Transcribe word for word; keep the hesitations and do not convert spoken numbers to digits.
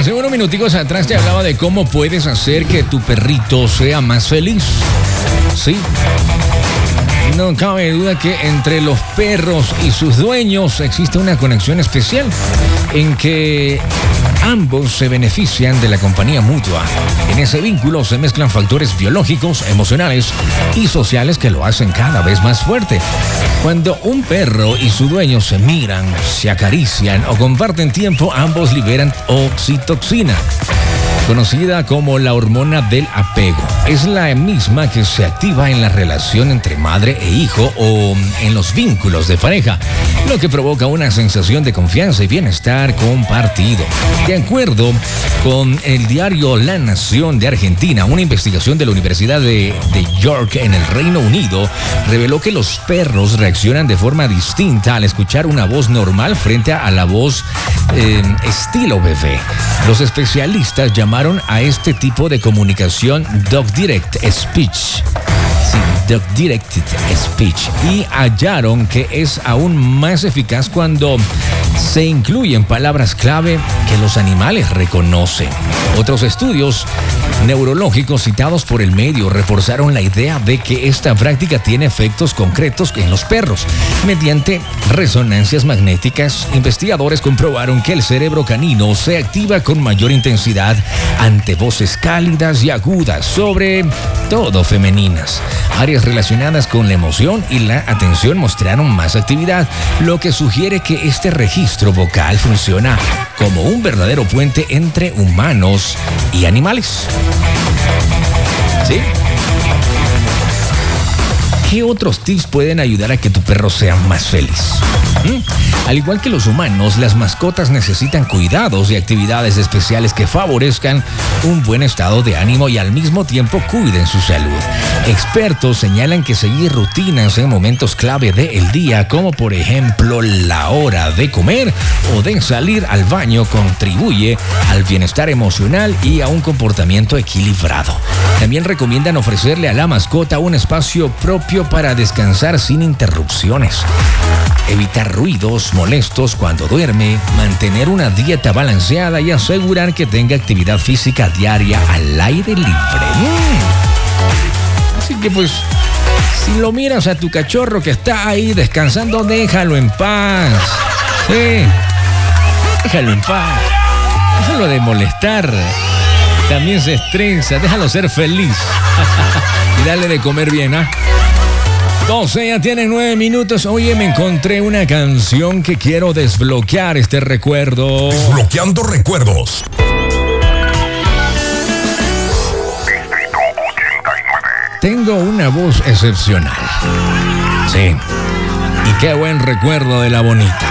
Hace unos minuticos atrás te hablaba de cómo puedes hacer que tu perrito sea más feliz. Sí. No cabe duda que entre los perros y sus dueños existe una conexión especial en que ambos se benefician de la compañía mutua. En ese vínculo se mezclan factores biológicos, emocionales y sociales que lo hacen cada vez más fuerte. Cuando un perro y su dueño se miran, se acarician o comparten tiempo, ambos liberan oxitocina, conocida como la hormona del apego. Es la misma que se activa en la relación entre madre e hijo o en los vínculos de pareja, lo que provoca una sensación de confianza y bienestar compartido. De acuerdo con el diario La Nación de Argentina, una investigación de la Universidad de, de York en el Reino Unido reveló que los perros reaccionan de forma distinta al escuchar una voz normal frente a la voz eh, estilo bebé. Los especialistas llamaron a este tipo de comunicación Dog Direct Speech. Sí, Dog Directed Speech. Y hallaron que es aún más eficaz cuando se incluyen palabras clave que los animales reconocen. Otros estudios neurológicos citados por el medio reforzaron la idea de que esta práctica tiene efectos concretos en los perros. Mediante resonancias magnéticas, investigadores comprobaron que el cerebro canino se activa con mayor intensidad ante voces cálidas y agudas, sobre todo femeninas. Áreas relacionadas con la emoción y la atención mostraron más actividad, lo que sugiere que este registro vocal funciona como un verdadero puente entre humanos y animales. ¿Sí? ¿Qué otros tips pueden ayudar a que tu perro sea más feliz? ¿Mm? Al igual que los humanos, las mascotas necesitan cuidados y actividades especiales que favorezcan un buen estado de ánimo y al mismo tiempo cuiden su salud. Expertos señalan que seguir rutinas en momentos clave del día, como por ejemplo la hora de comer o de salir al baño, contribuye al bienestar emocional y a un comportamiento equilibrado. También recomiendan ofrecerle a la mascota un espacio propio para descansar sin interrupciones. Evitar ruidos molestos cuando duerme, mantener una dieta balanceada y asegurar que tenga actividad física diaria al aire libre. Mm. Así que pues, si lo miras a tu cachorro que está ahí descansando, déjalo en paz. Sí, déjalo en paz. Déjalo de molestar. También se estresa, déjalo ser feliz. Y dale de comer bien, ¿ah? ¿eh? doce, ya tienen nueve minutos. Oye, me encontré una canción que quiero desbloquear este recuerdo. Desbloqueando recuerdos. Distrito ochenta y nueve. Tengo una voz excepcional. Sí. Y qué buen recuerdo de la bonita.